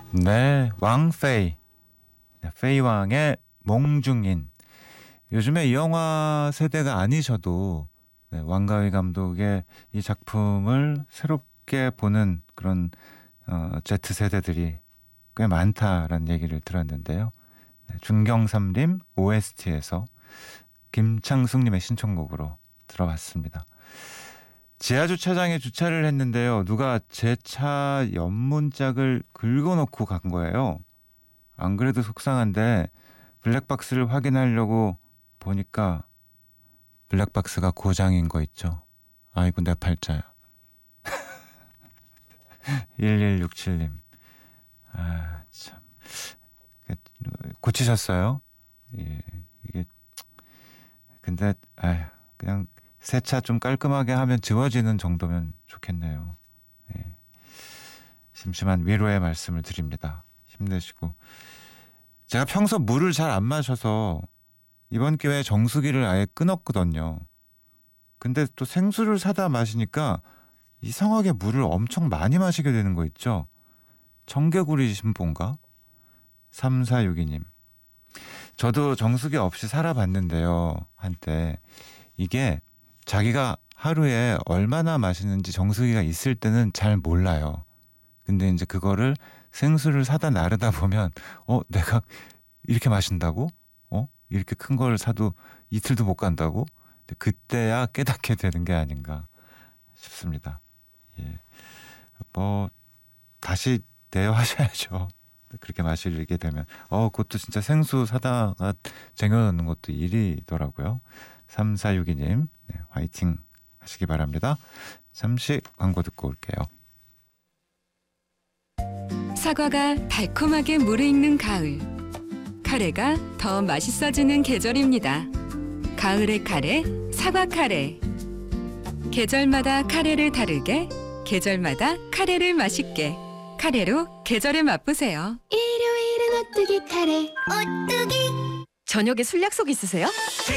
네, 왕페이. 네, 페이 왕의 몽중인. 요즘에 이 영화 세대가 아니셔도 네, 왕가위 감독의 이 작품을 새롭게 보는 그런 Z 세대들이 꽤 많다라는 얘기를 들었는데요. 네, 중경삼림 OST에서 김창숙님의 신청곡으로 들어봤습니다. 지하주차장에 주차를 했는데요. 누가 제 차 옆문짝을 긁어놓고 간 거예요. 안 그래도 속상한데 블랙박스를 확인하려고 보니까 블랙박스가 고장인 거 있죠. 아이고 내 팔자야. 1167님. 아 참. 고치셨어요? 예, 이게 근데 그냥 세차 좀 깔끔하게 하면 지워지는 정도면 좋겠네요. 예. 심심한 위로의 말씀을 드립니다. 힘내시고. 제가 평소 물을 잘 안 마셔서 이번 기회에 정수기를 아예 끊었거든요. 근데 또 생수를 사다 마시니까 이상하게 물을 엄청 많이 마시게 되는 거 있죠. 청개구리 신본가? 3462님. 저도 정수기 없이 살아봤는데요. 한때. 이게 자기가 하루에 얼마나 마시는지 정수기가 있을 때는 잘 몰라요. 근데 이제 그거를 생수를 사다 나르다 보면 내가 이렇게 마신다고? 이렇게 큰 걸 사도 이틀도 못 간다고? 그때야 깨닫게 되는 게 아닌가 싶습니다. 예. 뭐 다시 대여하셔야죠. 그렇게 마시게 되면 그것도 진짜 생수 사다가 쟁여놓는 것도 일이더라고요. 3462님 네, 화이팅 하시기 바랍니다. 잠시 광고 듣고 올게요. 사과가 달콤하게 무르익는 가을. 카레가 더 맛있어지는 계절입니다. 가을의 카레, 사과 카레. 계절마다 카레를 다르게, 계절마다 카레를 맛있게. 카레로 계절을 맛보세요. 일요일은 오뚜기 카레. 오뚜기. 저녁에 술 약속 있으세요?